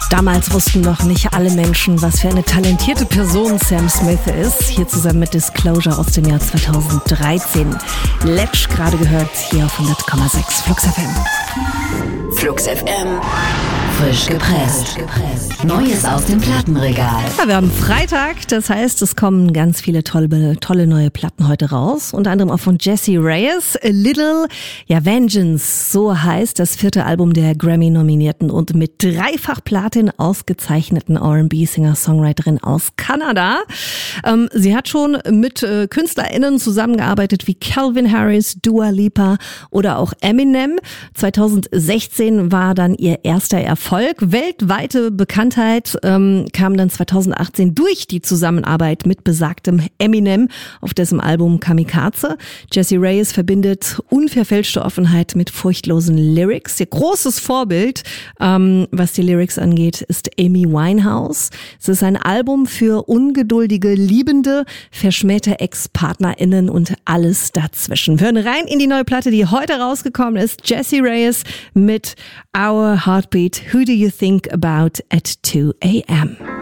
Damals wussten noch nicht alle Menschen, was für eine talentierte Person Sam Smith ist. Hier zusammen mit Disclosure aus dem Jahr 2013. Letsch gerade gehört hier auf 100,6 Flux FM. Flux FM. Frisch gepresst. Neues aus dem Plattenregal. Ja, wir haben Freitag, das heißt, es kommen ganz viele tolle neue Platten heute raus. Unter anderem auch von Jessie Reyez, A Little, Vengeance, so heißt das 4. Album der Grammy-Nominierten und mit dreifach Platin ausgezeichneten R&B-Singer-Songwriterin aus Kanada. Sie hat schon mit KünstlerInnen zusammengearbeitet wie Calvin Harris, Dua Lipa oder auch Eminem. 2016 war dann ihr erster Erfolg. Weltweite Bekanntheit kam dann 2018 durch die Zusammenarbeit mit besagtem Eminem auf dessen Album Kamikaze. Jessie Reyez verbindet unverfälschte Offenheit mit furchtlosen Lyrics. Ihr großes Vorbild, was die Lyrics angeht, ist Amy Winehouse. Es ist ein Album für ungeduldige Liebende, verschmähte Ex-PartnerInnen und alles dazwischen. Wir hören rein in die neue Platte, die heute rausgekommen ist. Jessie Reyez mit Our Heartbeat. Who do you think about at 2 a.m.?